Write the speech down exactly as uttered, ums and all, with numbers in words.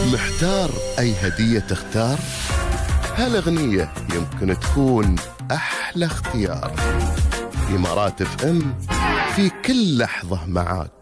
محتار أي هدية تختار؟ هالأغنية يمكن تكون أحلى اختيار. إمارات اف ام في كل لحظة معاك.